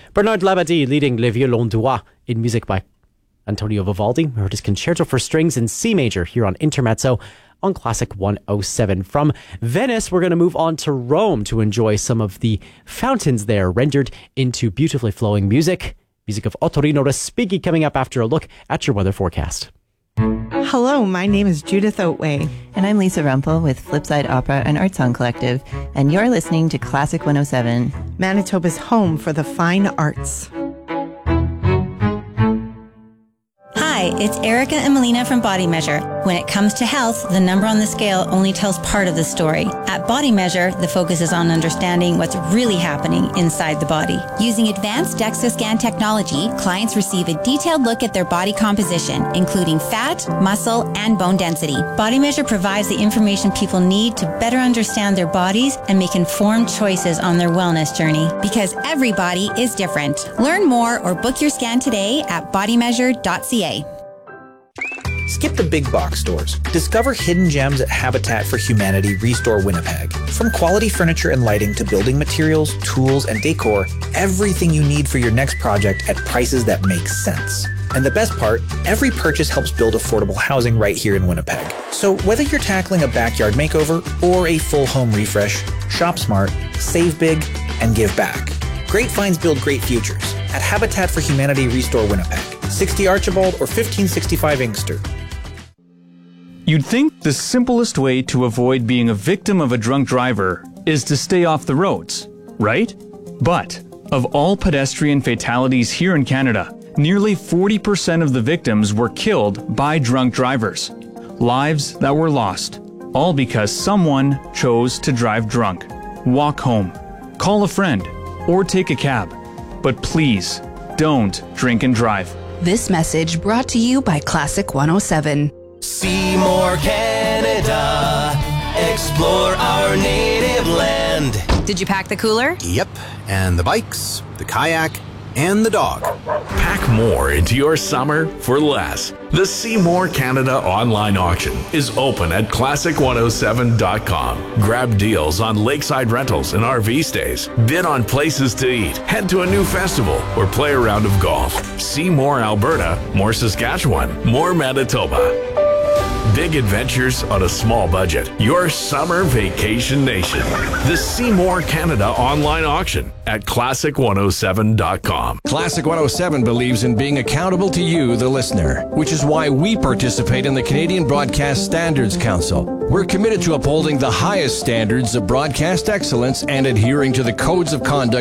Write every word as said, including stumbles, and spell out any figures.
Bernard Labadie leading Le Violon Droit in music by Antonio Vivaldi. We heard his Concerto for Strings in C major here on Intermezzo on Classic one oh seven. From Venice, we're going to move on to Rome to enjoy some of the fountains there rendered into beautifully flowing music. Music of Ottorino Respighi coming up after a look at your weather forecast. Hello, my name is Judith Oatway. And I'm Lisa Rumpel with Flipside Opera and Art Song Collective. And you're listening to Classic one oh seven. Manitoba's home for the fine arts. Hi, it's Erica and Melina from Body Measure. When it comes to health, the number on the scale only tells part of the story. At Body Measure, the focus is on understanding what's really happening inside the body. Using advanced DEXA scan technology, clients receive a detailed look at their body composition, including fat, muscle, and bone density. Body Measure provides the information people need to better understand their bodies and make informed choices on their wellness journey. Because every body is different. Learn more or book your scan today at body measure dot c a. Skip the big box stores. Discover hidden gems at Habitat for Humanity Restore Winnipeg. From quality furniture and lighting to building materials, tools, and decor, everything you need for your next project at prices that make sense. And the best part, every purchase helps build affordable housing right here in Winnipeg. So whether you're tackling a backyard makeover or a full home refresh, shop smart, save big, and give back. Great finds build great futures at Habitat for Humanity Restore Winnipeg, sixty Archibald or fifteen sixty-five Inkster. You'd think the simplest way to avoid being a victim of a drunk driver is to stay off the roads, right? But of all pedestrian fatalities here in Canada, nearly forty percent of the victims were killed by drunk drivers. Lives that were lost, all because someone chose to drive drunk. Walk home, call a friend, or take a cab. But please, don't drink and drive. This message brought to you by Classic one oh seven. Seymour, Canada. Explore our native land. Did you pack the cooler? Yep, and the bikes, the kayak, and the dog. Pack more into your summer for less. The Seymour Canada online auction is open at classic one oh seven dot com. Grab deals on lakeside rentals and R V stays. Bid on places to eat. Head to a new festival or play a round of golf. See more Alberta, more Saskatchewan, more Manitoba. Big adventures on a small budget. Your summer vacation nation. The Seymour Canada online auction at classic one oh seven dot com. Classic one oh seven believes in being accountable to you, the listener, which is why we participate in the Canadian Broadcast Standards Council. We're committed to upholding the highest standards of broadcast excellence and adhering to the codes of conduct